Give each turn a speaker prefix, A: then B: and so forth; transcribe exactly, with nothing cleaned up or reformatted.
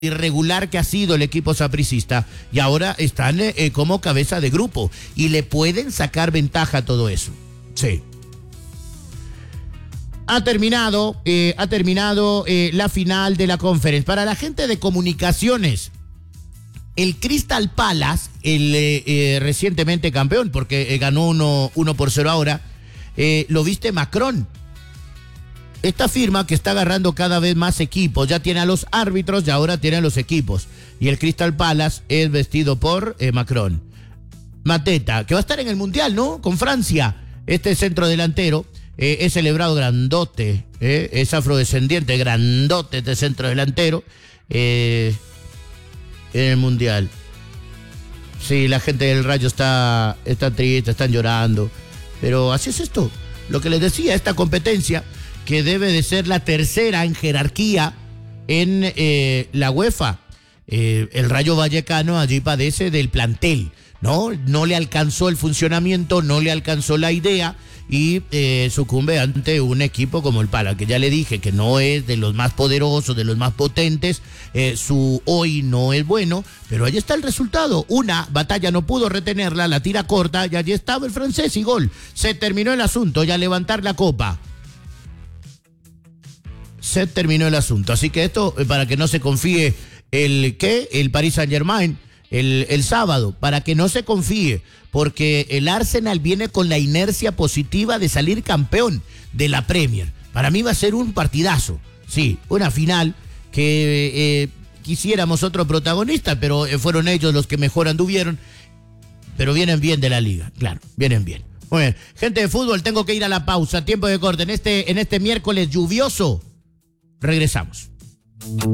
A: irregular que ha sido el equipo sapricista, y ahora están eh, como cabeza de grupo y le pueden sacar ventaja a todo eso. Sí. Ha terminado, eh, ha terminado eh, la final de la Conference. Para la gente de comunicaciones, el Crystal Palace, el eh, eh, recientemente campeón, porque eh, ganó uno, uno por cero ahora, eh, lo viste Macron. Esta firma que está agarrando cada vez más equipos, ya tiene a los árbitros y ahora tiene a los equipos. Y el Crystal Palace es vestido por eh, Macron. Mateta, que va a estar en el Mundial, ¿no? Con Francia. Este centro delantero eh, es celebrado grandote, eh, es afrodescendiente, grandote este centro delantero eh, en el Mundial. Sí, la gente del Rayo está, está triste, están llorando. Pero así es esto. Lo que les decía, esta competencia que debe de ser la tercera en jerarquía en eh, la UEFA. Eh, el Rayo Vallecano allí padece del plantel, ¿no? No le alcanzó el funcionamiento, no le alcanzó la idea y eh, sucumbe ante un equipo como el Pala, que ya le dije que no es de los más poderosos, de los más potentes, eh, su hoy no es bueno, pero ahí está el resultado. Una batalla no pudo retenerla, la tira corta y allí estaba el francés y gol. Se terminó el asunto y a levantar la copa. Se terminó el asunto. Así que esto, para que no se confíe el ¿qué? El Paris Saint-Germain el, el sábado, para que no se confíe, porque el Arsenal viene con la inercia positiva de salir campeón de la Premier. Para mí va a ser un partidazo, sí, una final que eh, quisiéramos otro protagonista, pero fueron ellos los que mejor anduvieron, pero vienen bien de la liga, claro, vienen bien. Muy bien, gente de fútbol, tengo que ir a la pausa, tiempo de corte, en este, en este miércoles lluvioso. Regresamos.